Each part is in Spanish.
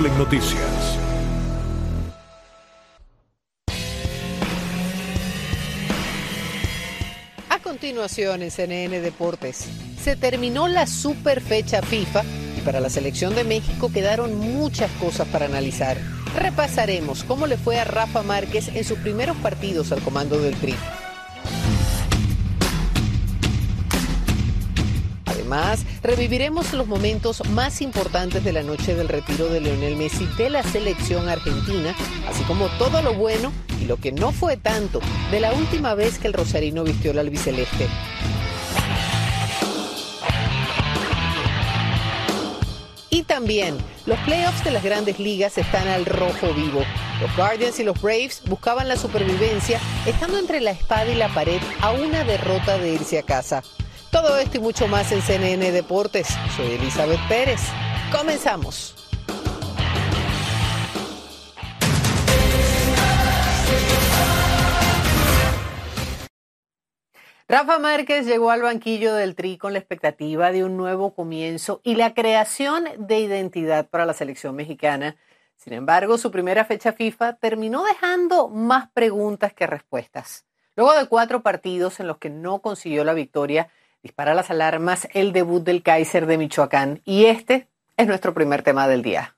en Noticias. A continuación en CNN Deportes, se terminó la super fecha FIFA y para la selección de México quedaron muchas cosas para analizar. Repasaremos cómo le fue a Rafa Márquez en sus primeros partidos al comando del Tri. Además, reviviremos los momentos más importantes de la noche del retiro de Lionel Messi de la selección argentina, así como todo lo bueno y lo que no fue tanto de la última vez que el rosarino vistió la albiceleste. Y también, los playoffs de las grandes ligas están al rojo vivo. Los Guardians y los Braves buscaban la supervivencia, estando entre la espada y la pared a una derrota de irse a casa. Todo esto y mucho más en CNN Deportes. Soy Elizabeth Pérez. Comenzamos. Rafa Márquez llegó al banquillo del Tri con la expectativa de un nuevo comienzo y la creación de identidad para la selección mexicana. Sin embargo, su primera fecha FIFA terminó dejando más preguntas que respuestas. Luego de 4 partidos en los que no consiguió la victoria, dispara las alarmas el debut del Kaiser de Michoacán. Y este es nuestro primer tema del día.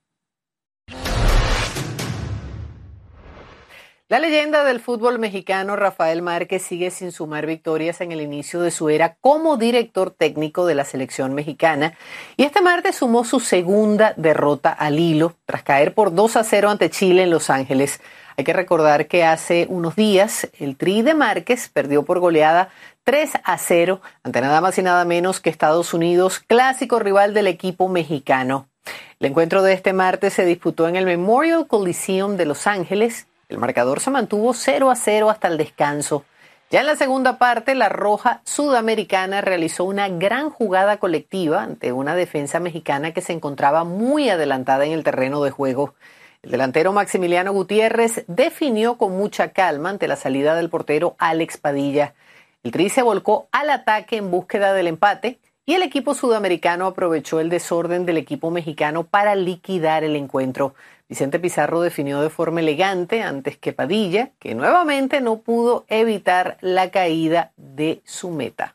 La leyenda del fútbol mexicano Rafael Márquez sigue sin sumar victorias en el inicio de su era como director técnico de la selección mexicana y este martes sumó su segunda derrota al hilo tras caer por 2-0 ante Chile en Los Ángeles. Hay que recordar que hace unos días el Tri de Márquez perdió por goleada 3-0 ante nada más y nada menos que Estados Unidos, clásico rival del equipo mexicano. El encuentro de este martes se disputó en el Memorial Coliseum de Los Ángeles. El marcador se mantuvo 0-0 hasta el descanso. Ya en la segunda parte, la Roja Sudamericana realizó una gran jugada colectiva ante una defensa mexicana que se encontraba muy adelantada en el terreno de juego. El delantero Maximiliano Gutiérrez definió con mucha calma ante la salida del portero Alex Padilla. El Tri se volcó al ataque en búsqueda del empate y el equipo sudamericano aprovechó el desorden del equipo mexicano para liquidar el encuentro. Vicente Pizarro definió de forma elegante antes que Padilla, que nuevamente no pudo evitar la caída de su meta.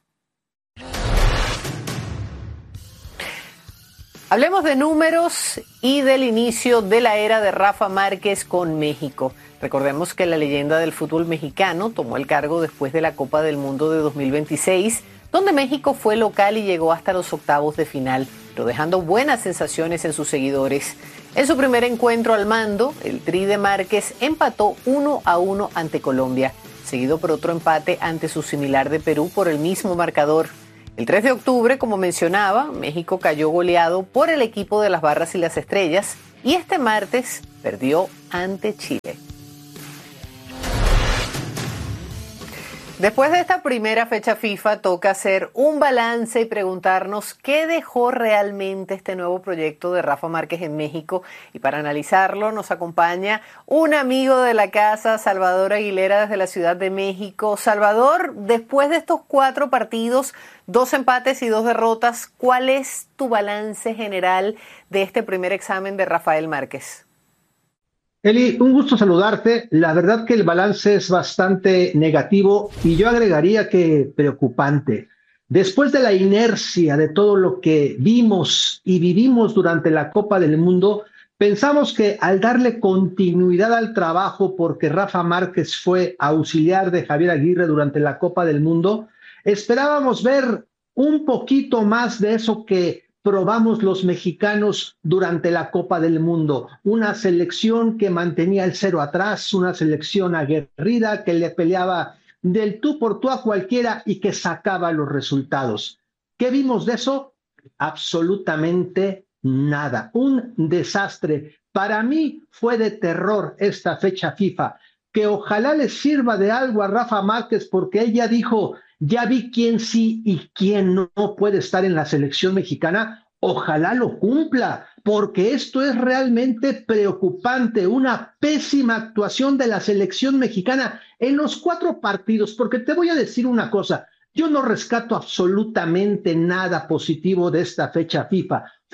Hablemos de números y del inicio de la era de Rafa Márquez con México. Recordemos que la leyenda del fútbol mexicano tomó el cargo después de la Copa del Mundo de 2026, donde México fue local y llegó hasta los octavos de final, pero dejando buenas sensaciones en sus seguidores. En su primer encuentro al mando, el Tri de Márquez empató 1-1 ante Colombia, seguido por otro empate ante su similar de Perú por el mismo marcador. El 3 de octubre, como mencionaba, México cayó goleado por el equipo de las Barras y las Estrellas y este martes perdió ante Chile. Después de esta primera fecha FIFA, toca hacer un balance y preguntarnos qué dejó realmente este nuevo proyecto de Rafa Márquez en México. Y para analizarlo nos acompaña un amigo de la casa, Salvador Aguilera, desde la Ciudad de México. Salvador, después de estos 4 partidos, 2 empates y 2 derrotas, ¿cuál es tu balance general de este primer examen de Rafael Márquez? Eli, un gusto saludarte. La verdad que el balance es bastante negativo y yo agregaría que preocupante. Después de la inercia de todo lo que vimos y vivimos durante la Copa del Mundo, pensamos que al darle continuidad al trabajo, porque Rafa Márquez fue auxiliar de Javier Aguirre durante la Copa del Mundo, esperábamos ver un poquito más de eso que probamos los mexicanos durante la Copa del Mundo. Una selección que mantenía el 0 atrás, una selección aguerrida que le peleaba del tú por tú a cualquiera y que sacaba los resultados. ¿Qué vimos de eso? Absolutamente nada. Un desastre. Para mí fue de terror esta fecha FIFA, que ojalá le sirva de algo a Rafa Márquez, porque ella dijo: ya vi quién sí y quién no puede estar en la selección mexicana. Ojalá lo cumpla, porque esto es realmente preocupante. Una pésima actuación de la selección mexicana en los 4 partidos, porque te voy a decir una cosa, yo no rescato absolutamente nada positivo de esta fecha FIFA.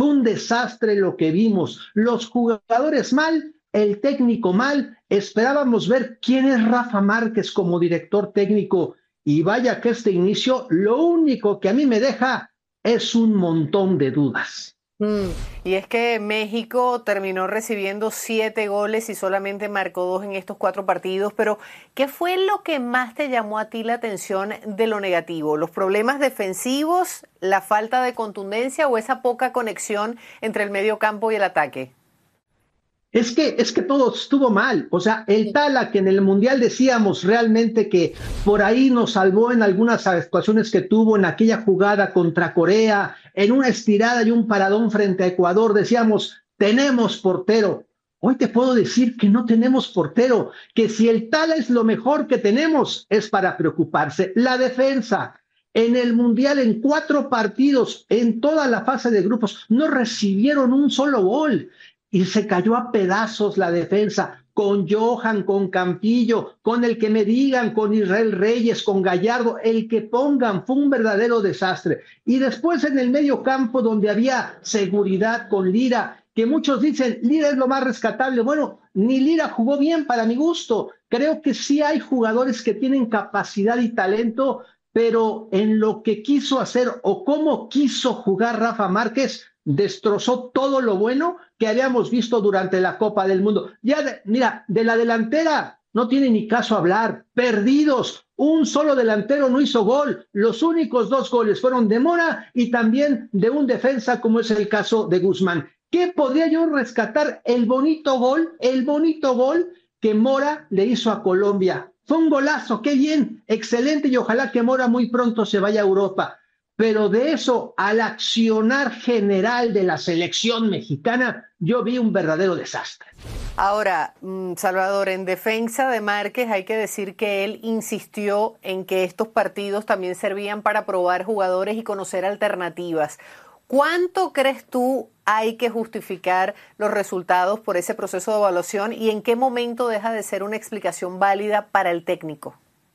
Fue un desastre lo que vimos. Los jugadores mal, el técnico mal. Esperábamos ver quién es Rafa Márquez como director técnico. Y vaya que este inicio, lo único que a mí me deja es un montón de dudas. Y es que México terminó recibiendo 7 goles y solamente marcó 2 en estos 4 partidos, pero ¿qué fue lo que más te llamó a ti la atención de lo negativo? ¿Los problemas defensivos, la falta de contundencia o esa poca conexión entre el medio campo y el ataque? Es que todo estuvo mal. O sea, el Tala que en el Mundial decíamos realmente que por ahí nos salvó en algunas actuaciones que tuvo en aquella jugada contra Corea, en una estirada y un paradón frente a Ecuador, decíamos, tenemos portero. Hoy te puedo decir que no tenemos portero, que si el Tala es lo mejor que tenemos, es para preocuparse. La defensa. En el Mundial, en 4 partidos, en toda la fase de grupos, no recibieron un solo gol y se cayó a pedazos la defensa, con Johan, con Campillo, con el que me digan, con Israel Reyes, con Gallardo, el que pongan, fue un verdadero desastre. Y después en el medio campo, donde había seguridad con Lira, que muchos dicen, Lira es lo más rescatable. Bueno, ni Lira jugó bien para mi gusto. Creo que sí hay jugadores que tienen capacidad y talento, pero en lo que quiso hacer o cómo quiso jugar Rafa Márquez, destrozó todo lo bueno que habíamos visto durante la Copa del Mundo. Mira, de la delantera no tiene ni caso hablar. Perdidos. Un solo delantero no hizo gol. Los únicos 2 goles fueron de Mora y también de un defensa, como es el caso de Guzmán. ¿Qué podría yo rescatar? El bonito gol que Mora le hizo a Colombia. Fue un golazo, qué bien, excelente, y ojalá que Mora muy pronto se vaya a Europa. Pero de eso al accionar general de la selección mexicana, yo vi un verdadero desastre. Ahora, Salvador, en defensa de Márquez hay que decir que él insistió en que estos partidos también servían para probar jugadores y conocer alternativas. ¿Cuánto crees tú hay que justificar los resultados por ese proceso de evaluación y en qué momento deja de ser una explicación válida para el técnico?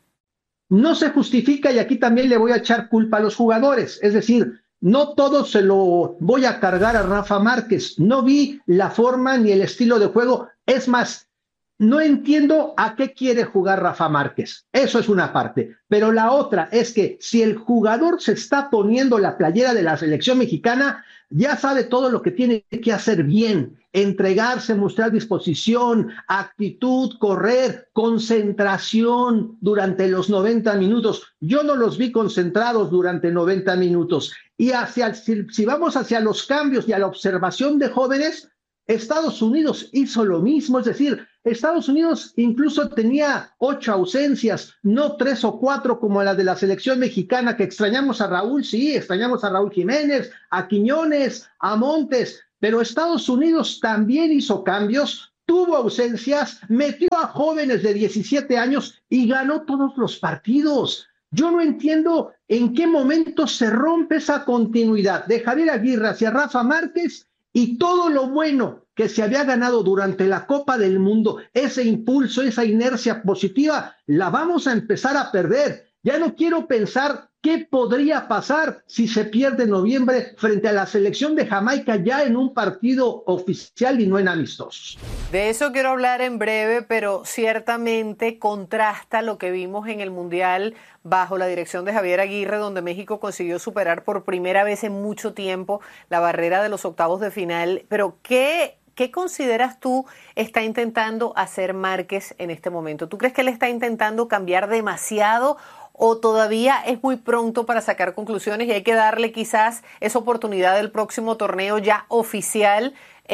No se justifica y aquí también le voy a echar culpa a los jugadores. Es decir, no todo se lo voy a cargar a Rafa Márquez. No vi la forma ni el estilo de juego. Es más, no entiendo a qué quiere jugar Rafa Márquez. Eso es una parte. Pero la otra es que si el jugador se está poniendo la playera de la selección mexicana, ya sabe todo lo que tiene que hacer bien, entregarse, mostrar disposición, actitud, correr, concentración durante los 90 minutos. Yo no los vi concentrados durante 90 minutos. Y si vamos hacia los cambios y a la observación de jóvenes, Estados Unidos hizo lo mismo, es decir, Estados Unidos incluso tenía 8 ausencias, no 3 o 4 como la de la selección mexicana, que extrañamos a Raúl, sí, extrañamos a Raúl Jiménez, a Quiñones, a Montes, pero Estados Unidos también hizo cambios, tuvo ausencias, metió a jóvenes de 17 años y ganó todos los partidos. Yo no entiendo en qué momento se rompe esa continuidad de Javier Aguirre hacia Rafa Márquez y todo lo bueno que se había ganado durante la Copa del Mundo, ese impulso, esa inercia positiva, la vamos a empezar a perder. Ya no quiero pensar qué podría pasar si se pierde en noviembre frente a la selección de Jamaica ya en un partido oficial y no en amistosos. De eso quiero hablar en breve, pero ciertamente contrasta lo que vimos en el Mundial bajo la dirección de Javier Aguirre, donde México consiguió superar por primera vez en mucho tiempo la barrera de los octavos de final. Pero ¿qué consideras tú está intentando hacer Márquez en este momento? ¿Tú crees que él está intentando cambiar demasiado o todavía es muy pronto para sacar conclusiones y hay que darle quizás esa oportunidad del próximo torneo ya oficial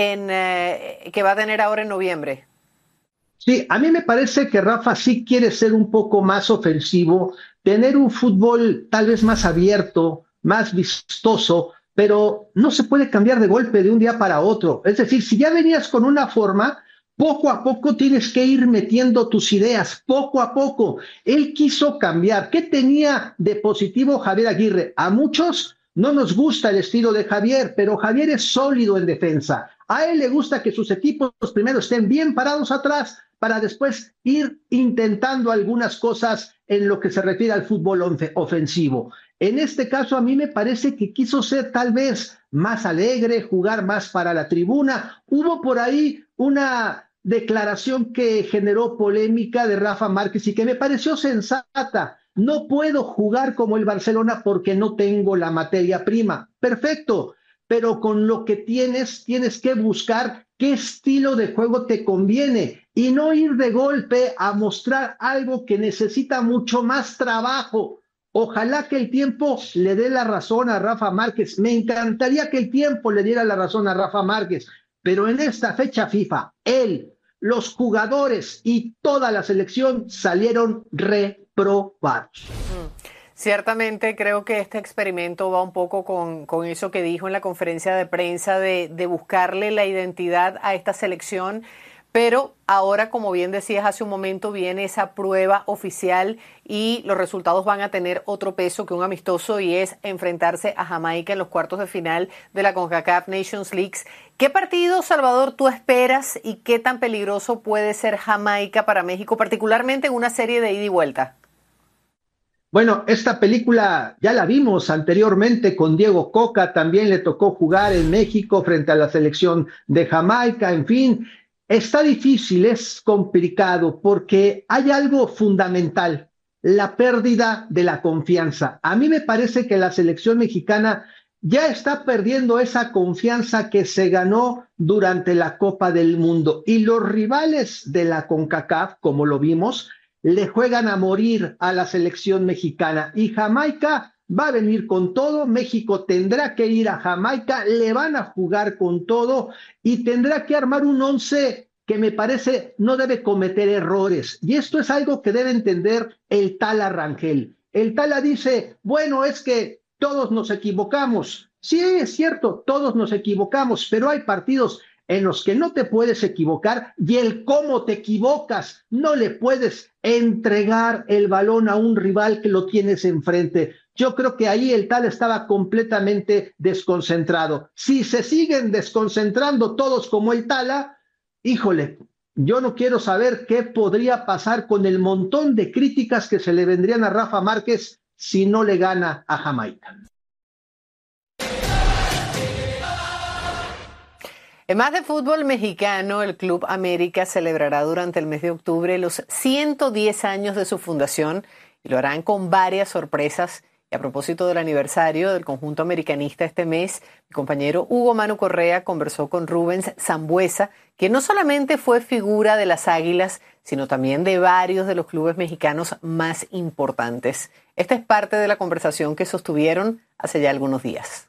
que va a tener ahora en noviembre? Sí, a mí me parece que Rafa sí quiere ser un poco más ofensivo, tener un fútbol tal vez más abierto, más vistoso, pero no se puede cambiar de golpe de un día para otro. Es decir, si ya venías con una forma, poco a poco tienes que ir metiendo tus ideas, poco a poco. Él quiso cambiar. ¿Qué tenía de positivo Javier Aguirre? A muchos no nos gusta el estilo de Javier, pero Javier es sólido en defensa. A él le gusta que sus equipos primero estén bien parados atrás para después ir intentando algunas cosas en lo que se refiere al fútbol ofensivo. En este caso, a mí me parece que quiso ser tal vez más alegre, jugar más para la tribuna. Hubo por ahí una declaración que generó polémica de Rafa Márquez y que me pareció sensata. No puedo jugar como el Barcelona porque no tengo la materia prima. Perfecto, pero con lo que tienes que buscar qué estilo de juego te conviene y no ir de golpe a mostrar algo que necesita mucho más trabajo. Ojalá que el tiempo le dé la razón a Rafa Márquez. Me encantaría que el tiempo le diera la razón a Rafa Márquez, pero en esta fecha FIFA, él, los jugadores y toda la selección salieron reprobados. Ciertamente creo que este experimento va un poco con eso que dijo en la conferencia de prensa de buscarle la identidad a esta selección, pero ahora, como bien decías hace un momento, viene esa prueba oficial y los resultados van a tener otro peso que un amistoso y es enfrentarse a Jamaica en los cuartos de final de la CONCACAF Nations League. ¿Qué partido, Salvador, tú esperas y qué tan peligroso puede ser Jamaica para México, particularmente en una serie de ida y vuelta? Bueno, esta película ya la vimos anteriormente con Diego Coca, también le tocó jugar en México frente a la selección de Jamaica, en fin, está difícil, es complicado porque hay algo fundamental, la pérdida de la confianza. A mí me parece que la selección mexicana ya está perdiendo esa confianza que se ganó durante la Copa del Mundo y los rivales de la CONCACAF, como lo vimos, le juegan a morir a la selección mexicana y Jamaica va a venir con todo, México tendrá que ir a Jamaica, le van a jugar con todo y tendrá que armar un once que me parece no debe cometer errores y esto es algo que debe entender el Tala Rangel. El Tala dice, bueno, es que todos nos equivocamos. Sí, es cierto, todos nos equivocamos, pero hay partidos en los que no te puedes equivocar y el cómo te equivocas, no le puedes entregar el balón a un rival que lo tienes enfrente. Yo creo que ahí el Tala estaba completamente desconcentrado. Si se siguen desconcentrando todos como el Tala, híjole, yo no quiero saber qué podría pasar con el montón de críticas que se le vendrían a Rafa Márquez si no le gana a Jamaica. En más de fútbol mexicano, el Club América celebrará durante el mes de octubre los 110 años de su fundación y lo harán con varias sorpresas. Y a propósito del aniversario del conjunto americanista este mes, mi compañero Hugo Manu Correa conversó con Rubens Sambueza, que no solamente fue figura de las Águilas, sino también de varios de los clubes mexicanos más importantes. Esta es parte de la conversación que sostuvieron hace ya algunos días.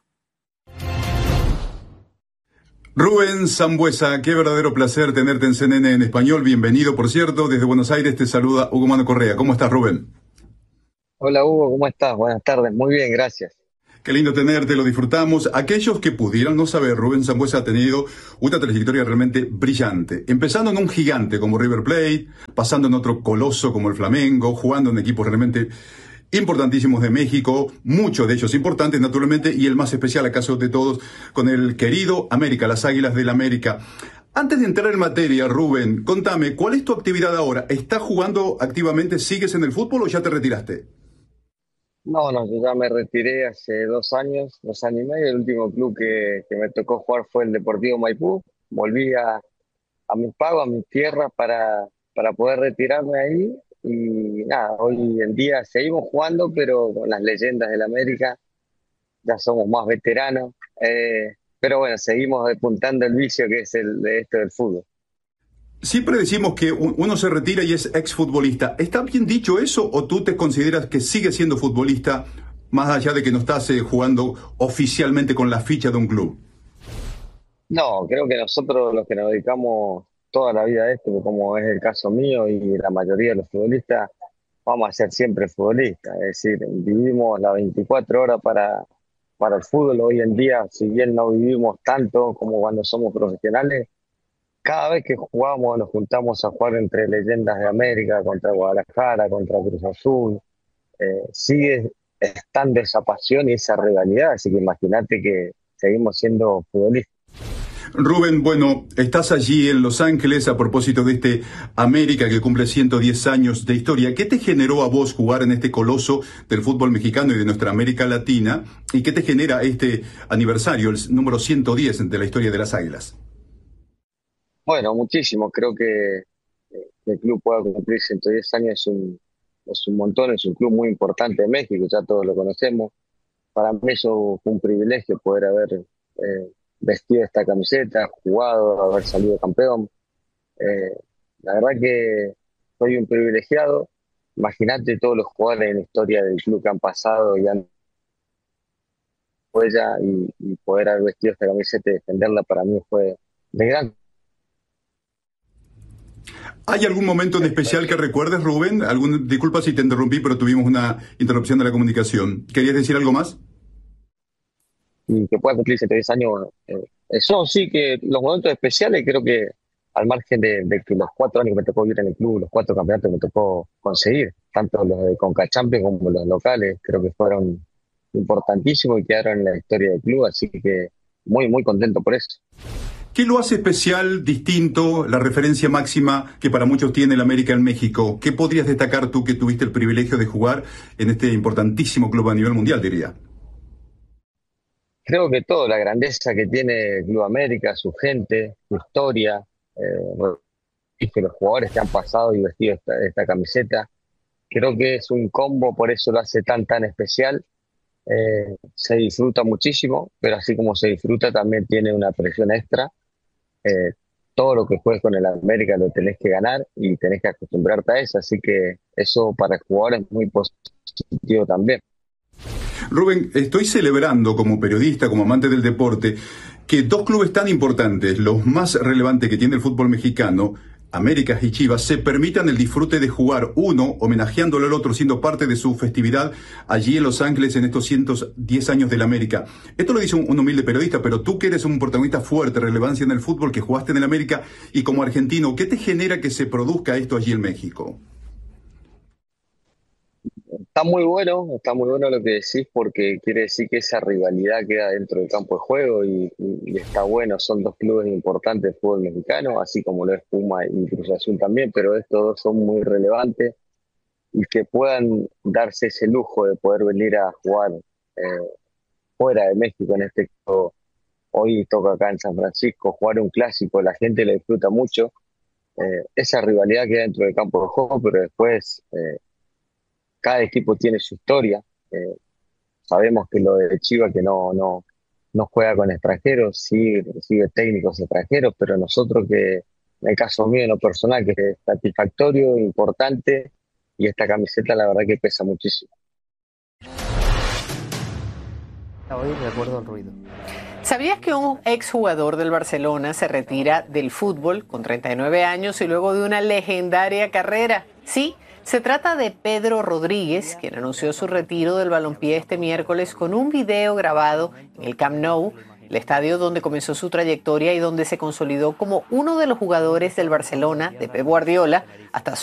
Rubén Sambueza, qué verdadero placer tenerte en CNN en español. Bienvenido, por cierto. Desde Buenos Aires te saluda Hugo Manu Correa. ¿Cómo estás, Rubén? Hola Hugo, ¿cómo estás? Buenas tardes, muy bien, gracias. Qué lindo tenerte, lo disfrutamos. Aquellos que pudieran no saber, Rubén Sambueza ha tenido una trayectoria realmente brillante. Empezando en un gigante como River Plate, pasando en otro coloso como el Flamengo, jugando en equipos realmente importantísimos de México, muchos de ellos importantes naturalmente, y el más especial acaso de todos, con el querido América, las Águilas del América. Antes de entrar en materia, Rubén, contame, ¿cuál es tu actividad ahora? ¿Estás jugando activamente, sigues en el fútbol o ya te retiraste? No, yo ya me retiré hace 2 años, 2 años y medio. El último club que me tocó jugar fue el Deportivo Maipú. Volví a mis pagos, a mis tierras para poder retirarme ahí. Y nada, hoy en día seguimos jugando, pero con las leyendas del América, ya somos más veteranos. Pero bueno, seguimos despuntando el vicio que es el de esto del fútbol. Siempre decimos que uno se retira y es exfutbolista. ¿Está bien dicho eso o tú te consideras que sigues siendo futbolista más allá de que no estás jugando oficialmente con la ficha de un club? No, creo que nosotros los que nos dedicamos toda la vida a esto, como es el caso mío y la mayoría de los futbolistas, vamos a ser siempre futbolistas. Es decir, vivimos las 24 horas para el fútbol. Hoy en día, si bien no vivimos tanto como cuando somos profesionales, cada vez que jugamos nos juntamos a jugar entre leyendas de América, contra Guadalajara, contra Cruz Azul. Sigue estando esa pasión y esa rivalidad, así que imagínate que seguimos siendo futbolistas. Rubén, bueno, estás allí en Los Ángeles a propósito de este América que cumple 110 años de historia. ¿Qué te generó a vos jugar en este coloso del fútbol mexicano y de nuestra América Latina? ¿Y qué te genera este aniversario, el número 110 de la historia de las Águilas? Bueno, muchísimo. Creo que el club pueda cumplir 110 años es un montón, es un club muy importante de México, ya todos lo conocemos. Para mí eso fue un privilegio poder haber vestido esta camiseta, jugado, haber salido campeón. Eh, la verdad que soy un privilegiado. Imagínate todos los jugadores en la historia del club que han pasado y han huella y poder haber vestido esta camiseta y defenderla para mí fue de gran. ¿Hay algún momento en especial que recuerdes, Rubén? Disculpa si te interrumpí, pero tuvimos una interrupción de la comunicación. ¿Querías decir algo más? Y que pueda cumplir 110 años. Eso sí que los momentos especiales creo que al margen de que los 4 años que me tocó vivir en el club, los 4 campeonatos que me tocó conseguir, tanto los de Conca Champions como los locales, creo que fueron importantísimos y quedaron en la historia del club, así que muy, muy contento por eso. ¿Qué lo hace especial, distinto, la referencia máxima que para muchos tiene el América en México? ¿Qué podrías destacar tú que tuviste el privilegio de jugar en este importantísimo club a nivel mundial, diría? Creo que todo, la grandeza que tiene el Club América, su gente, su historia, bueno, y que los jugadores que han pasado y vestido esta camiseta, creo que es un combo, por eso lo hace tan, tan especial. Se disfruta muchísimo, pero así como se disfruta también tiene una presión extra. Eh, Todo lo que juegues con el América lo tenés que ganar y tenés que acostumbrarte a eso, así que eso para el jugador es muy positivo también. Rubén, estoy celebrando como periodista, como amante del deporte, que dos clubes tan importantes, los más relevantes que tiene el fútbol mexicano, América y Chivas, se permitan el disfrute de jugar uno, homenajeándolo al otro, siendo parte de su festividad allí en Los Ángeles en estos 110 años del América. Esto lo dice un humilde periodista, pero tú que eres un protagonista fuerte, relevancia en el fútbol, que jugaste en el América y como argentino, ¿qué te genera que se produzca esto allí en México? Está muy bueno lo que decís porque quiere decir que esa rivalidad queda dentro del campo de juego y está bueno, son dos clubes importantes del fútbol mexicano, así como lo es Puma y Cruz Azul también, pero estos dos son muy relevantes y que puedan darse ese lujo de poder venir a jugar eh, fuera de México, en este caso, hoy toca acá en San Francisco, jugar un clásico, la gente lo disfruta mucho, esa rivalidad queda dentro del campo de juego, pero después cada equipo tiene su historia. Eh, Sabemos que lo de Chivas que no juega con extranjeros, sí recibe técnicos extranjeros, pero nosotros que, en el caso mío, en lo personal, que es satisfactorio, importante, y esta camiseta la verdad que pesa muchísimo. Hoy de acuerdo al ruido. ¿Sabías que un exjugador del Barcelona se retira del fútbol con 39 años y luego de una legendaria carrera? Sí, se trata de Pedro Rodríguez, quien anunció su retiro del balompié este miércoles con un video grabado en el Camp Nou, el estadio donde comenzó su trayectoria y donde se consolidó como uno de los jugadores del Barcelona de Pep Guardiola hasta